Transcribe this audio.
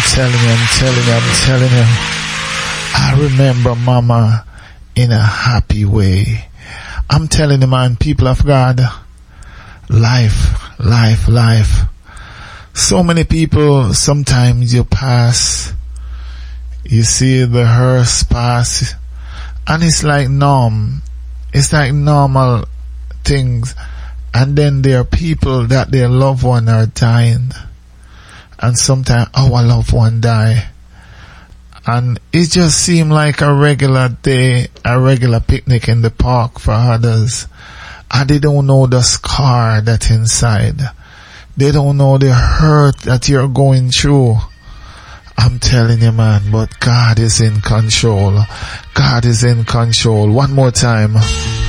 telling you. I remember mama in a happy way. I'm telling you, man, people of God, life. So many people, sometimes you pass, you see the hearse pass, and it's like norm. It's like normal things. And then there are people that their loved one are dying. And sometimes our loved one die. And it just seemed like a regular day, a regular picnic in the park for others. And they don't know the scar that's inside. They don't know the hurt that you're going through. I'm telling you, man, but God is in control. God is in control. One more time.